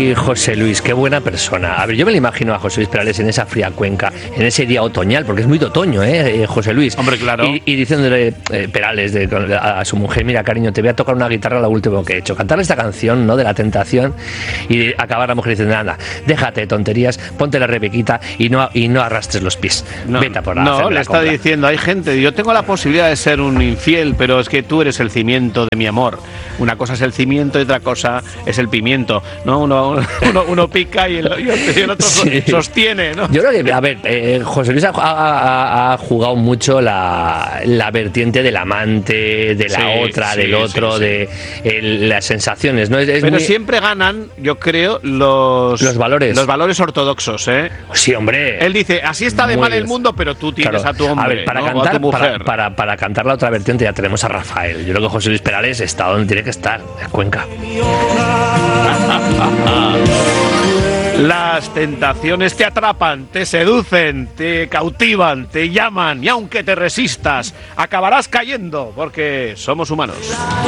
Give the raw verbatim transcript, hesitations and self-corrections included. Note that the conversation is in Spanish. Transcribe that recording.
Ay, José Luis, qué buena persona. A ver, yo me lo imagino a José Luis Perales en esa fría cuenca, en ese día otoñal, porque es muy de otoño, ¿eh, José Luis? Hombre, claro. Y, y diciéndole eh, Perales de, a, a su mujer, mira, cariño, te voy a tocar una guitarra lo último que he hecho. Cantarle esta canción, ¿no?, de la tentación, y acabar la mujer diciendo, anda, déjate de tonterías, ponte la Rebequita y no, y no arrastres los pies. No, Vete por no, le la está compra. diciendo, hay gente, yo tengo la posibilidad de ser un infiel, pero es que tú eres el cimiento de mi amor. Una cosa es el cimiento y otra cosa es el pimiento, ¿no? Uno, uno, uno pica y el, y el otro sí. sostiene, ¿no? Yo creo que, a ver, eh, José Luis ha, ha, ha jugado mucho la, la vertiente del amante, de la sí, otra, sí, del otro, sí, sí. de el, las sensaciones, ¿no? Es, es pero muy... siempre ganan, yo creo, los, los valores. Los valores ortodoxos, ¿eh? Sí, hombre. Él dice, así está de mal el mundo, pero tú tienes claro. a tu hombre, a ver, para, ¿no? cantar, o a tu mujer. Para, para, para cantar la otra vertiente ya tenemos a Rafael. Yo creo que José Luis Perales está donde tiene que estar, en Cuenca. Las tentaciones te atrapan, te seducen, te cautivan, te llaman y aunque te resistas, acabarás cayendo porque somos humanos.